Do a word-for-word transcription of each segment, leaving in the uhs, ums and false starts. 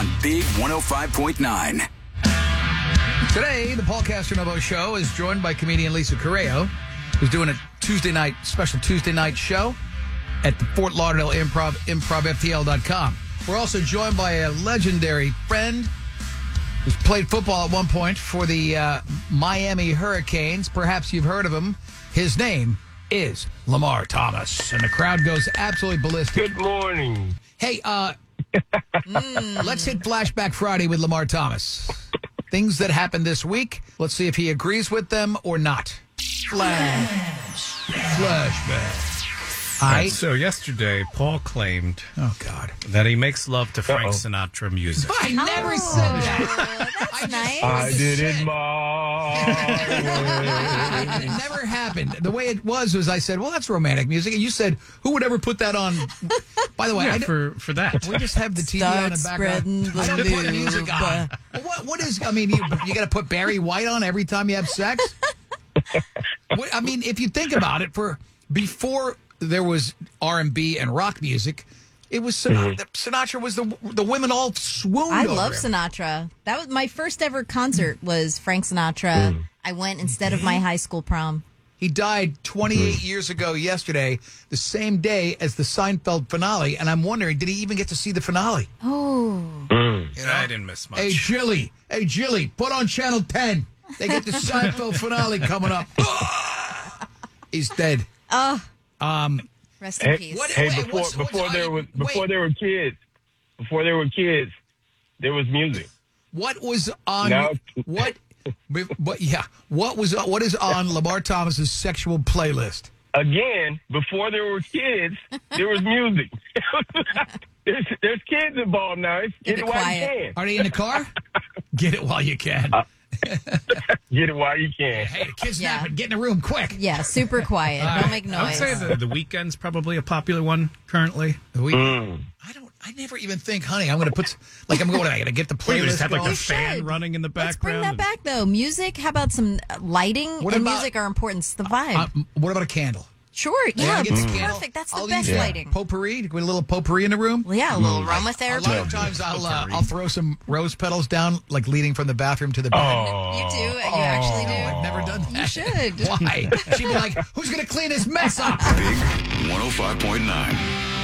on Big one oh five point nine. Today, the Paul Castronovo Show is joined by comedian Lisa Correo, who's doing a Tuesday night, special Tuesday night show at the Fort Lauderdale Improv, improv f t l dot com. We're also joined by a legendary friend who's played football at one point for the uh, Miami Hurricanes. Perhaps you've heard of him. His name is Lamar Thomas, and the crowd goes absolutely ballistic. Good morning. Hey, uh, mm, let's hit Flashback Friday with Lamar Thomas. Things that happened this week. Let's see if he agrees with them or not. Flash. Flashback. All I, right, so yesterday, Paul claimed oh, God. that he makes love to Frank Uh-oh. Sinatra music. I never Oh, said that. That's I nice. I did it my It way. never happened. The way it was was I said, well, that's romantic music. And you said, who would ever put that on? By the way, Yeah, I for, for that. we just have the T V on the Start background. spreading I don't the put music on. Well, what, what is, I mean, you, you got to put Barry White on every time you have sex? What, I mean, if you think about it, for before there was R and B and rock music, it was Sinatra. Mm-hmm. Sinatra was the the women all swooned I over love him. Sinatra. That was my first ever concert. Was Frank Sinatra. Mm. I went instead of my high school prom. He died twenty-eight Mm. years ago yesterday, the same day as the Seinfeld finale, and I'm wondering, did he even get to see the finale? Oh, Mm. You know? I didn't miss much. Hey, Jilly. Hey, Jilly, put on Channel ten. They get the Seinfeld finale coming up. He's dead. oh, Um, rest in Hey, peace. What- hey, wait, before what's- what's- before there was wait. before there were kids, before there were kids, there was music. what was on Now- what? But yeah, what was what is on Lamar Thomas's sexual playlist? Again, before there were kids, there was music. there's there's kids involved now. It's, Get get it it while you quiet. can. Are they in the car? Get it while you can. Uh, Get it while you can. Hey, the kid's Yeah. napping. Get in the room quick. Yeah, super quiet. Don't make I would noise. say the, the Weeknd's probably a popular one currently. We, Mm. I don't. I never even think, honey. I'm going to put like I'm going. I got to get the We playlist just had like going. a fan should. running in the Let's bring background. that back though. Music. How about some uh, lighting What and about- music are important. It's the vibe. Uh, what about a candle? sure. Yeah. I get the perfect. candle? That's the I'll best use lighting. Potpourri. With a little potpourri in the room. Well, yeah, a little A aromatherapy. lot of times I'll uh, I'll throw some rose petals down, like leading from the bathroom to the bed. Oh, You do. You actually do. I've never done that. You should. Why? She'd be like, "Who's going to clean this mess up?" Big one oh five point nine.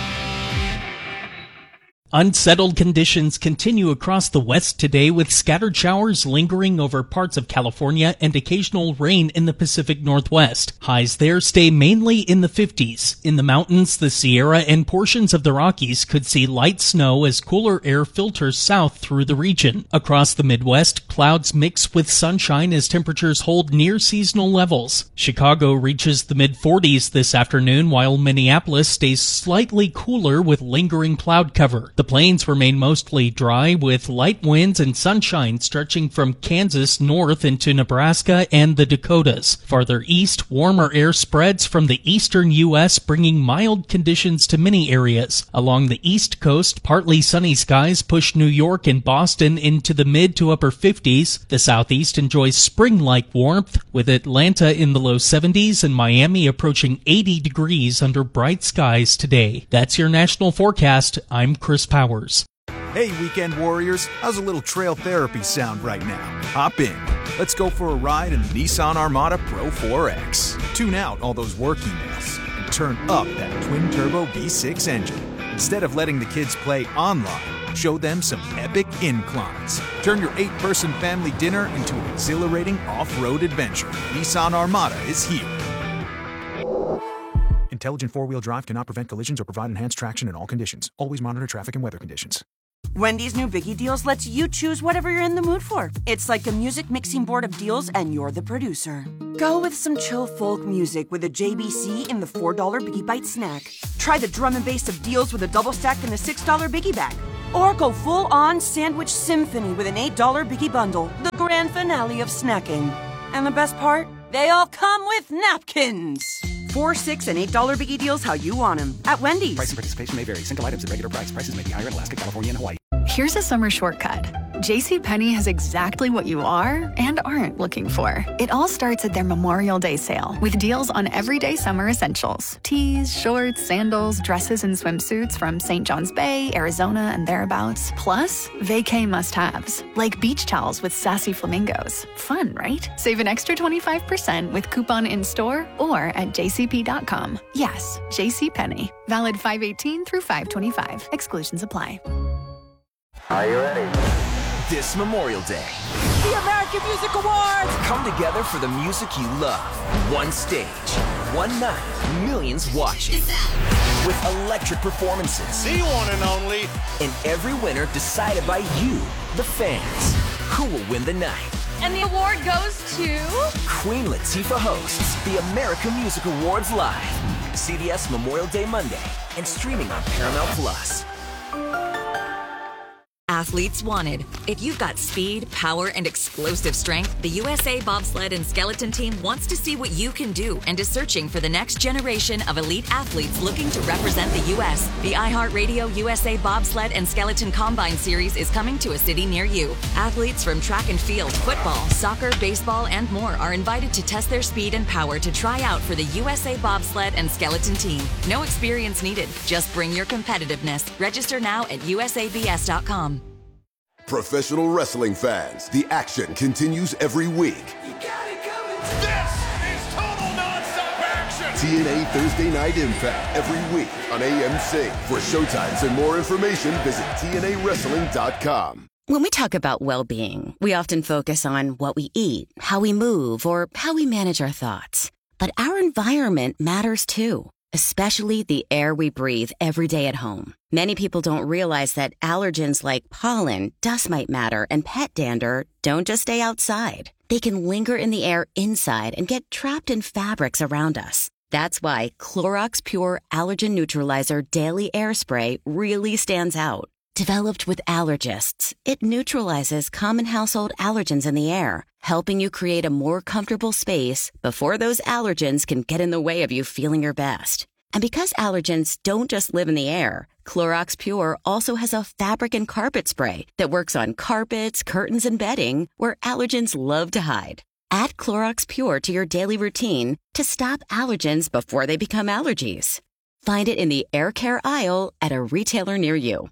Unsettled conditions continue across the West today, with scattered showers lingering over parts of California and occasional rain in the Pacific Northwest. Highs there stay mainly in the fifties. In the mountains, the Sierra, and portions of the Rockies could see light snow as cooler air filters south through the region. Across the Midwest, clouds mix with sunshine as temperatures hold near seasonal levels. Chicago reaches the mid forties this afternoon, while Minneapolis stays slightly cooler with lingering cloud cover. The plains remain mostly dry, with light winds and sunshine stretching from Kansas north into Nebraska and the Dakotas. Farther east, warmer air spreads from the eastern U S, bringing mild conditions to many areas. Along the east coast, partly sunny skies push New York and Boston into the mid to upper fifties. The southeast enjoys spring-like warmth, with Atlanta in the low seventies and Miami approaching eighty degrees under bright skies today. That's your national forecast. I'm Chris Powers. Hey, weekend warriors, how's a little trail therapy sound right now? Hop in. Let's go for a ride in the Nissan Armada Pro four X. Tune out all those work emails and turn up that twin-turbo V six engine. Instead of letting the kids play online, show them some epic inclines. Turn your eight-person family dinner into an exhilarating off-road adventure. Nissan Armada is here. Intelligent four-wheel drive cannot prevent collisions or provide enhanced traction in all conditions. Always monitor traffic and weather conditions. Wendy's new Biggie Deals lets you choose whatever you're in the mood for. It's like a music mixing board of deals, and you're the producer. Go with some chill folk music with a J B C in the four dollar Biggie Bite snack. Try the drum and bass of deals with a double stack in the six dollar Biggie Bag. Or go full-on sandwich symphony with an eight dollar Biggie Bundle, the grand finale of snacking. And the best part? They all come with napkins. Four, six, and eight dollar Biggie Deals how you want them at Wendy's. Price and participation may vary. Single items at regular price. Prices may be higher in Alaska, California, and Hawaii. Here's a summer shortcut. JCPenney has exactly what you are and aren't looking for. It all starts at their Memorial Day sale with deals on everyday summer essentials. Tees, shorts, sandals, dresses, and swimsuits from Saint John's Bay, Arizona, and thereabouts. Plus, vacay must-haves, like beach towels with sassy flamingos. Fun, right? Save an extra twenty-five percent with coupon in-store or at j c p dot com. Yes, JCPenney. Valid five eighteen through five twenty-five. Exclusions apply. Are you ready? This Memorial Day, The American Music Awards! come together for the music you love. One stage, one night, millions watching. With electric performances. The one and only. And every winner decided by you, the fans. Who will win the night? And the award goes to... Queen Latifah hosts the American Music Awards live. C B S Memorial Day Monday and streaming on Paramount Plus. Athletes wanted. If you've got speed, power, and explosive strength, the U S A Bobsled and Skeleton Team wants to see what you can do and is searching for the next generation of elite athletes looking to represent the U S The iHeartRadio U S A Bobsled and Skeleton Combine Series is coming to a city near you. Athletes from track and field, football, soccer, baseball, and more are invited to test their speed and power to try out for the U S A Bobsled and Skeleton Team. No experience needed. Just bring your competitiveness. Register now at U S A B S dot com. Professional wrestling fans, the action continues every week. You got it coming. This is total nonstop action. T N A Thursday Night Impact every week on A M C. For showtimes and more information, visit T N A wrestling dot com. When we talk about well-being, we often focus on what we eat, how we move, or how we manage our thoughts. But our environment matters too, especially the air we breathe every day at home. Many people don't realize that allergens like pollen, dust mite matter, and pet dander don't just stay outside. They can linger in the air inside and get trapped in fabrics around us. That's why Clorox Pure Allergen Neutralizer Daily Air Spray really stands out. Developed with allergists, it neutralizes common household allergens in the air, helping you create a more comfortable space before those allergens can get in the way of you feeling your best. And because allergens don't just live in the air, Clorox Pure also has a fabric and carpet spray that works on carpets, curtains, and bedding where allergens love to hide. Add Clorox Pure to your daily routine to stop allergens before they become allergies. Find it in the air care aisle at a retailer near you.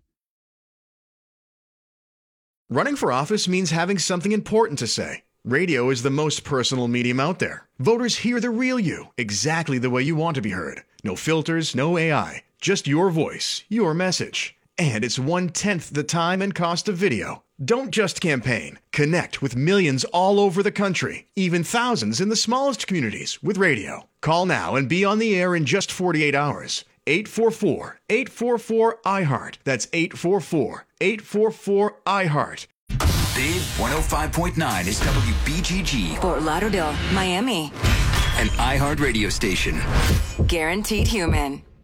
Running for office means having something important to say. Radio is the most personal medium out there. Voters hear the real you, exactly the way you want to be heard. No filters, no A I, just your voice, your message. And it's one-tenth the time and cost of video. Don't just campaign. Connect with millions all over the country, even thousands in the smallest communities with radio. Call now and be on the air in just forty-eight hours. eight four four, eight four four, I heart. That's eight four four, eight four four, I heart. Big one oh five point nine is W B G G. Fort Lauderdale, Miami. An iHeart radio station. Guaranteed human.